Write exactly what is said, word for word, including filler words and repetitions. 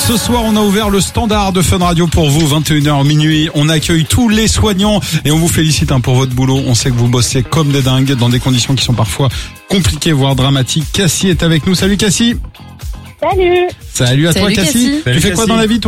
Ce soir, on a ouvert le standard de Fun Radio pour vous, vingt et une heures minuit. On accueille tous les soignants et on vous félicite hein, pour votre boulot. On sait que vous bossez comme des dingues dans des conditions qui sont parfois compliquées, voire dramatiques. Cassie est avec nous. Salut Cassie. Salut. Salut à Salut toi Cassie. Cassie. Tu Salut, fais quoi Cassie. dans la vie toi ?